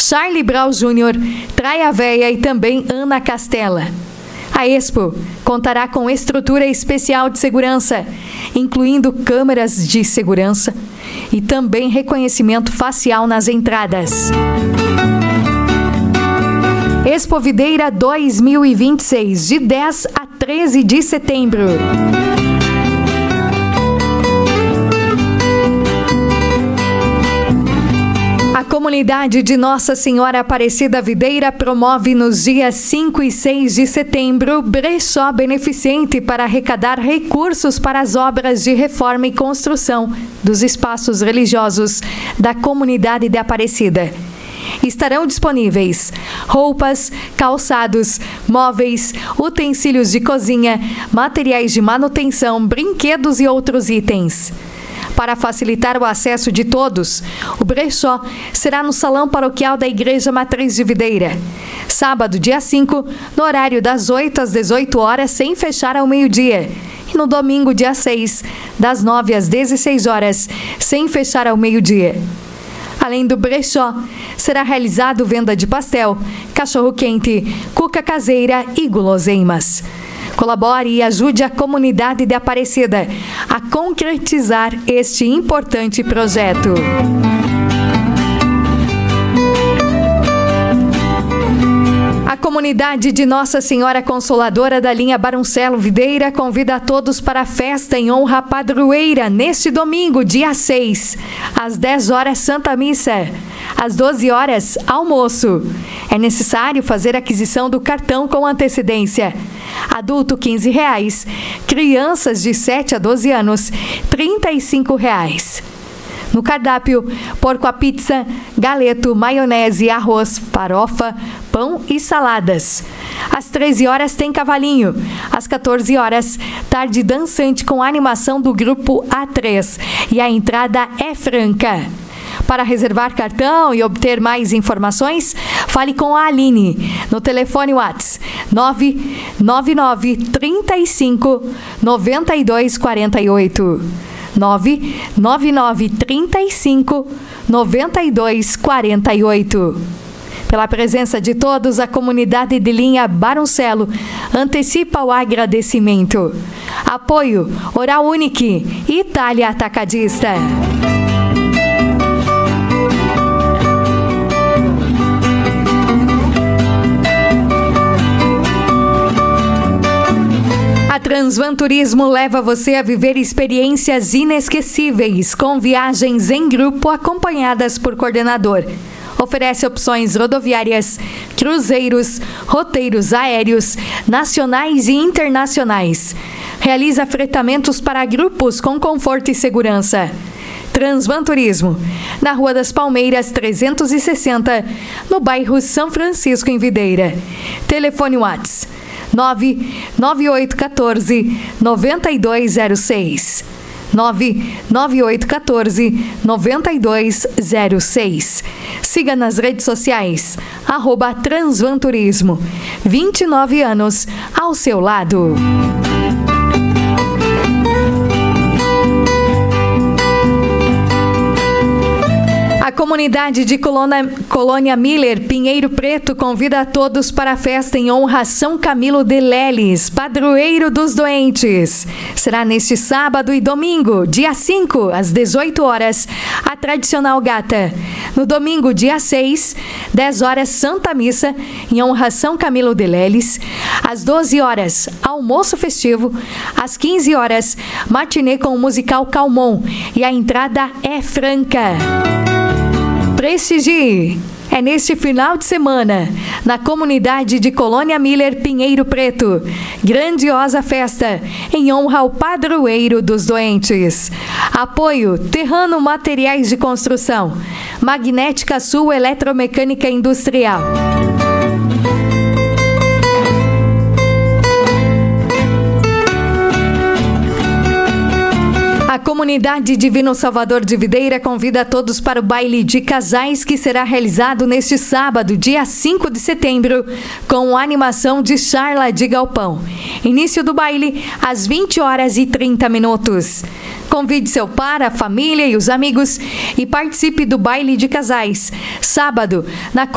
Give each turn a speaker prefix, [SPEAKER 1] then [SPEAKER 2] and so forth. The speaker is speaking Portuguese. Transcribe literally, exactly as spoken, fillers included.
[SPEAKER 1] Charlie Brown Júnior, Traia Véia e também Ana Castela. A Expo contará com estrutura especial de segurança, incluindo câmeras de segurança e também reconhecimento facial nas entradas. Expo Videira dois mil e vinte e seis, de dez a treze de setembro. A comunidade de Nossa Senhora Aparecida Videira promove nos dias cinco e seis de setembro brechó beneficente para arrecadar recursos para as obras de reforma e construção dos espaços religiosos da comunidade de Aparecida. Estarão disponíveis roupas, calçados, móveis, utensílios de cozinha, materiais de manutenção, brinquedos e outros itens. Para facilitar o acesso de todos, o brechó será no Salão Paroquial da Igreja Matriz de Videira. Sábado, dia cinco, no horário das oito às dezoito horas, sem fechar ao meio-dia. E no domingo, dia seis, das nove às dezesseis horas, sem fechar ao meio-dia. Além do brechó, será realizado venda de pastel, cachorro-quente, cuca caseira e guloseimas. Colabore e ajude a comunidade de Aparecida a concretizar este importante projeto. A comunidade de Nossa Senhora Consoladora da linha Baruncello Videira convida a todos para a festa em honra à padroeira neste domingo, dia seis, às dez horas, Santa Missa. Às doze horas, almoço. É necessário fazer aquisição do cartão com antecedência. Adulto, quinze reais. Crianças de sete a doze anos, trinta e cinco reais. No cardápio, porco à pizza, galeto, maionese, arroz, farofa, pão e saladas. Às treze horas tem cavalinho. Às quatorze horas, tarde dançante com animação do grupo A três. E a entrada é franca. Para reservar cartão e obter mais informações, fale com a Aline no telefone WhatsApp nove nove nove, três cinco, nove dois quatro oito. nove nove nove, três cinco, nove dois quatro oito. Pela presença de todos, a comunidade de linha Baruncello antecipa o agradecimento. Apoio Oral Unique e Itália Atacadista. A Transvan Turismo leva você a viver experiências inesquecíveis, com viagens em grupo acompanhadas por coordenador. Oferece opções rodoviárias, cruzeiros, roteiros aéreos, nacionais e internacionais. Realiza fretamentos para grupos com conforto e segurança. Transvan Turismo, na Rua das Palmeiras, trezentos e sessenta, no bairro São Francisco, em Videira. Telefone WhatsApp nove nove oito um quatro, nove dois zero seis. nove nove oito um quatro, nove dois zero seis. Siga nas redes sociais, arroba Transvan Turismo. vinte e nove anos ao seu lado. A comunidade de Colônia, Colônia Miller, Pinheiro Preto, convida a todos para a festa em honra a São Camilo de Leles, padroeiro dos doentes. Será neste sábado e domingo, dia cinco, às dezoito horas, a tradicional gata. No domingo, dia seis, dez horas, Santa Missa, em honra a São Camilo de Leles. Às doze horas, almoço festivo. Às quinze horas, matinê com o musical Calmon. E a entrada é franca. Prestigie! É neste final de semana, na comunidade de Colônia Miller, Pinheiro Preto. Grandiosa festa em honra ao padroeiro dos doentes. Apoio Terrano Materiais de Construção. Magnética Sul Eletromecânica Industrial. A comunidade Divino Salvador de Videira convida a todos para o baile de casais que será realizado neste sábado, dia cinco de setembro, com a animação de Charla de Galpão. Início do baile às vinte horas e trinta minutos. Convide seu par, a família e os amigos e participe do baile de casais, sábado, na